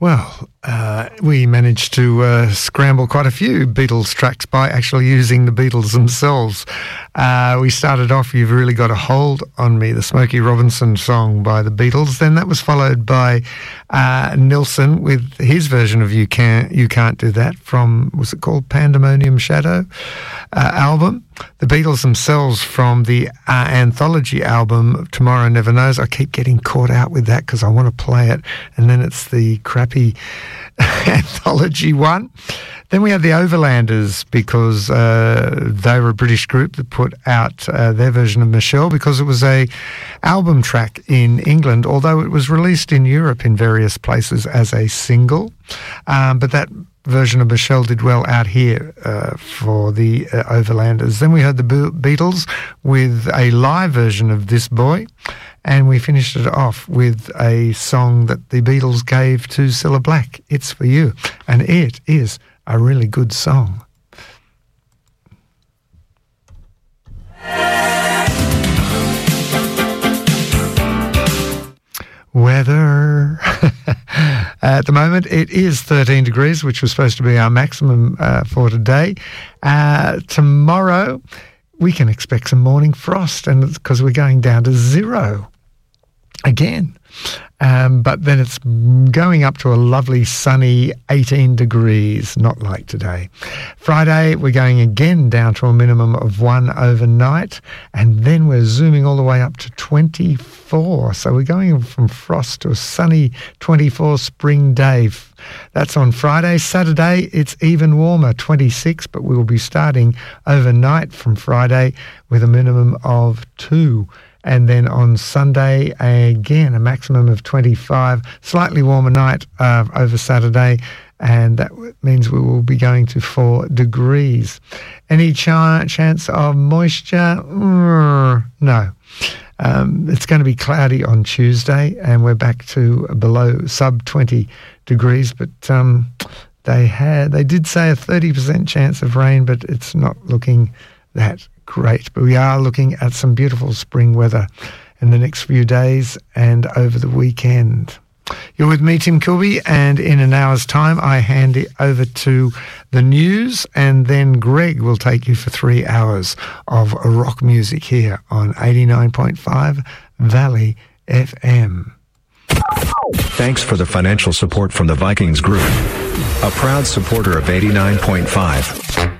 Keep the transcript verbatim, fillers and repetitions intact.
Well, uh, we managed to uh, scramble quite a few Beatles tracks by actually using the Beatles themselves. Uh, we started off, You've Really Got a Hold on Me, the Smokey Robinson song by the Beatles. Then that was followed by uh, Nilsson with his version of You Can't, You Can't Do That from, was it called Pandemonium Shadow uh, album? The Beatles themselves from the uh, anthology album Tomorrow Never Knows. I keep getting caught out with that because I want to play it, and then it's the crappy anthology one. Then we had the Overlanders because uh, they were a British group that put out uh, their version of Michelle because it was a album track in England, although it was released in Europe in various places as a single. Um, but that version of Michelle did well out here uh, for the uh, Overlanders. Then we heard the Be- Beatles with a live version of This Boy, and we finished it off with a song that the Beatles gave to Cilla Black, It's For You, and it is a really good song. Weather. At the moment, it is thirteen degrees, which was supposed to be our maximum uh, for today. Uh, tomorrow, we can expect some morning frost, and it's because we're going down to zero again. Um, but then it's going up to a lovely sunny eighteen degrees, not like today. Friday, we're going again down to a minimum of one overnight, and then we're zooming all the way up to twenty-four. So we're going from frost to a sunny twenty-four spring day. That's on Friday. Saturday, it's even warmer, twenty-six, but we will be starting overnight from Friday with a minimum of two. And then on Sunday, again, a maximum of twenty-five, slightly warmer night uh, over Saturday, and that means we will be going to four degrees. Any ch- chance of moisture? Mm, no. Um, it's going to be cloudy on Tuesday, and we're back to below sub twenty degrees, but um, they had they did say a thirty percent chance of rain, but it's not looking that great. But we are looking at some beautiful spring weather in the next few days and over the weekend. You're with me, Tim Kilby, and in an hour's time I hand it over to the news, and then Greg will take you for three hours of rock music here on eighty-nine point five Valley F M. Thanks for the financial support from the Vikings Group, a proud supporter of eighty-nine point five.